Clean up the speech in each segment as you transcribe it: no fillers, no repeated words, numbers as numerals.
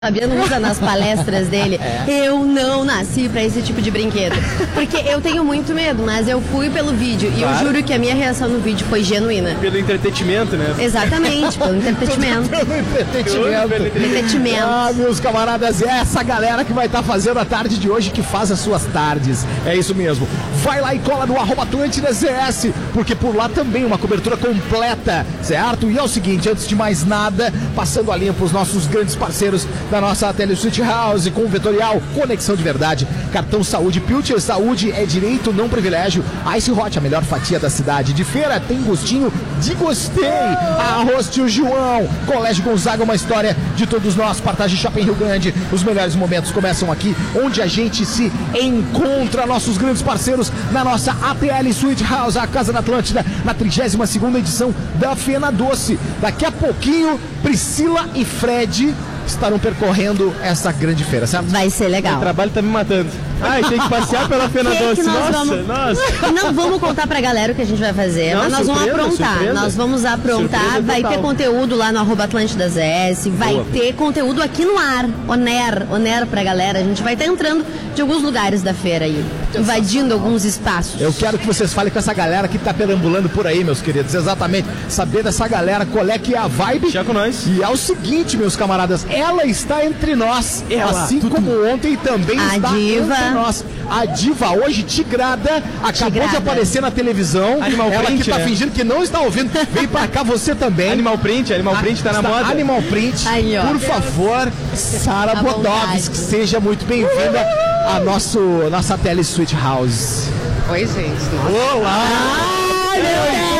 Fabiano usa nas palestras dele, eu não nasci pra esse tipo de brinquedo. Porque eu tenho muito medo, mas eu fui pelo vídeo. E eu juro que a minha reação no vídeo foi genuína. Pelo entretenimento, né? Exatamente, pelo entretenimento. Pelo entretenimento. Ah, meus camaradas, é essa galera que vai estar fazendo a tarde de hoje, que faz as suas tardes. É isso mesmo. Vai lá e cola no @AtlantidaCS, porque por lá também uma cobertura completa, certo? E é o seguinte, antes de mais nada, passando a limpo os nossos grandes parceiros da nossa Teleswitch House, com o Vetorial, conexão de verdade, cartão saúde, Pilcher Saúde é direito, não privilégio, Ice Hot, a melhor fatia da cidade, de feira tem gostinho de gostei, Arroz Tio João, Colégio Gonzaga, uma história de todos nós, Partage Shopping Rio Grande, os melhores momentos começam aqui, onde a gente se encontra, nossos grandes parceiros na nossa ATL Suite House, a Casa da Atlântida, na 32ª edição da Fena Doce. Daqui a pouquinho, Priscila e Fred estarão percorrendo essa grande feira, certo? Vai ser legal. O trabalho tá me matando. Ai, tem que passear pela Fena Doce. Nossa. Não vamos contar pra galera o que a gente vai fazer, Não, mas nós vamos aprontar. surpresa. Nós vamos aprontar. Surpresa Vai total. ter conteúdo lá no @AtlantidaCS. Vai Boa. ter conteúdo aqui no ar. Oner pra galera. A gente vai estar entrando de alguns lugares da feira aí, invadindo alguns espaços. Eu quero que vocês falem com essa galera que tá perambulando por aí, meus queridos, exatamente, saber dessa galera, qual é que é a vibe. Já com nós. E é o seguinte, meus camaradas, ela está entre nós, Ela, assim como ontem também A está diva. entre nós. A diva hoje, Tigrada, acabou Tigrada. de aparecer na televisão. Animal ela Print, que tá né? fingindo que não está ouvindo. Vem pra cá você também. Animal Print tá na moda. Animal Print. Aí, ó. Por favor, Sara À Bodovski, vontade. seja muito bem-vinda a nossa Teleswitch House. Oi, gente. Nossa. Olá! Ai, meu Deus!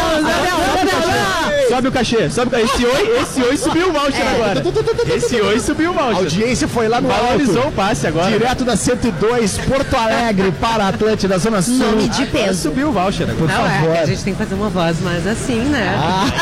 Sobe o cachê. Esse oi subiu o voucher agora. Esse oi subiu o A voucher. audiência foi lá no Valorizou alto. o passe agora. Direto da 102, Porto Alegre, para a Atlântida, Zona Sul. Nome de Agora peso. subiu o voucher agora. Por Não, favor. a gente tem que fazer uma voz mais assim, né?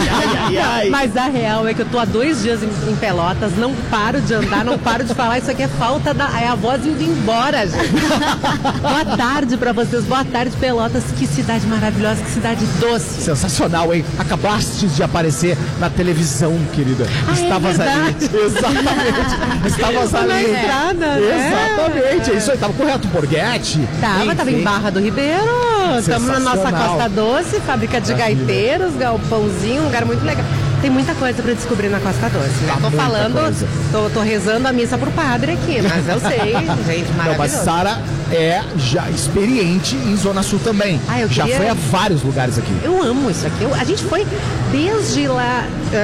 Ai. Mas a real é que eu tô há 2 dias em Pelotas, não paro de andar, não paro de falar. Isso aqui é falta é a voz indo embora, gente. Boa tarde pra vocês, boa tarde, Pelotas. Que cidade maravilhosa, que cidade doce. Sensacional, hein? Acabaste de aparecer na televisão, querida. Ah, é Estavas ali. verdade. Exatamente. Estavas Na ali. entrada, né? Exatamente. É isso aí. Tava correto, Borghetti. Tava em Barra do Ribeiro. Estamos na nossa Sensacional. Costa Doce, fábrica de gaiteiros, galpãozinho, um lugar muito legal. Tem muita coisa pra descobrir na Costa Doce, né? Tô Muita falando, coisa. tô rezando a missa pro padre aqui, mas eu sei, gente, Não, mas maravilhoso. Sara é já experiente em Zona Sul também. Ah, eu já queria- foi a vários lugares aqui. Eu amo isso aqui. A gente foi desde lá,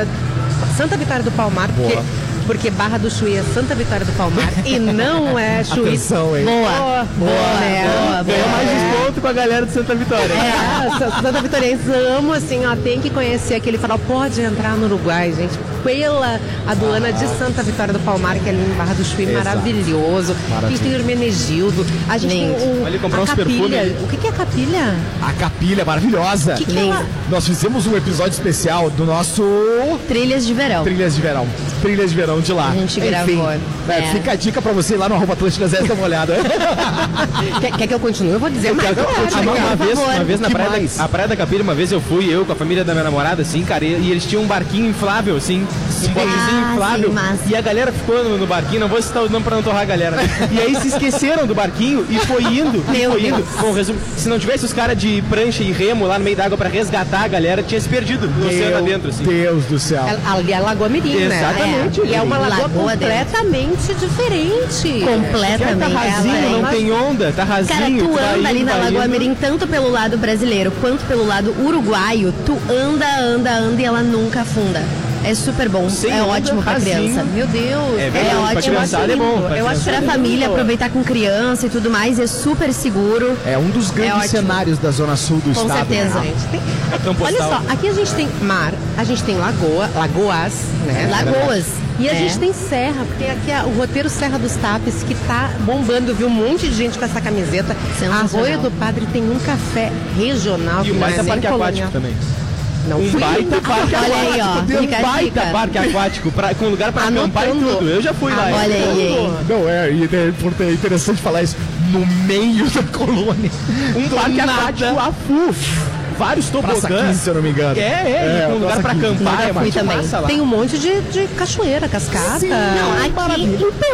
Santa Vitória do Palmar, porque Barra do Chuí é Santa Vitória do Palmar e não é Chuí. Atenção, hein? Boa, né? Ganhou mais desconto com a galera de Santa Vitória. Santa Vitoriense, amo assim, ó, tem que conhecer aquele farol, pode entrar no Uruguai, gente, pela aduana de Santa Vitória do Palmar, que é ali em Barra do Chuí, Exato. maravilhoso. A gente tem o Hermenegildo, a gente Lindo. tem Vai ali comprar a uns capilha. perfumes. O que é a capilha? A capilha maravilhosa. O que é ela? Nós fizemos um episódio especial do nosso Trilhas de verão. Trilhas de Verão. Trilhas de Verão de lá. A gente gravou. Fica a dica pra você ir lá no @AtlantidaCS, dá uma olhada. Quer que eu continue? Eu vou dizer mais. quero que eu continue. Uma vez na Que praia, mais? a Praia da Capilha, uma vez eu fui, eu com a família da minha namorada, assim, cara, e eles tinham um barquinho inflável, assim, um botezinho inflável, sim, massa. e a galera ficou no barquinho, não vou citar o nome pra não torrar a galera, e aí se esqueceram do barquinho e foi indo, Meu Deus. Bom, resumo, se não tivesse os caras de prancha e remo lá no meio da água pra resgatar a galera, tinha se perdido no oceano adentro, assim. Deus do céu. Ali é a Lagoa Mirim, Exatamente. né? E é uma lagoa Lagoa completamente diferente. Completamente. Tá rasinho, Ela é- não tem onda, tá rasinho. Cara, tu vai anda ali indo, na vai Lagoa indo. Mirim, tanto pelo lado brasileiro quanto pelo lado uruguaio, tu anda e ela nunca afunda. É super bom, Sem é onda, ótimo pra rasinho. criança. Meu Deus. É verdade, pra ótimo, criançada é bom. Eu acho pra família aproveitar com criança e tudo mais, é super seguro. É um dos grandes ótimo. cenários da Zona Sul do Com estado. certeza. né? Gente, Cartão olha postal. só, aqui a gente tem mar, a gente tem lagoas, né? Lagoas. E a É. gente tem serra, porque aqui é o roteiro Serra dos Tapes, que tá bombando, eu vi um monte de gente com essa camiseta. Sensacional. Arroio do Padre tem um café regional. E o que baita não é nem parque aquático colonial. também. Não Um fui. baita parque Olha aí, ó. Tem um Fica a baita dica. parque aquático, com lugar pra acampar e Anotando. tudo. Eu já fui lá. Olha aí, hein? Não, é interessante falar isso no meio da colônia. Um parque aquático a fuf. vários Praça tobogãs. 15, se eu não me engano. É, um lugar pra acampar, é fui muito também. massa lá. Tem um monte de cachoeira, cascata. Não, aqui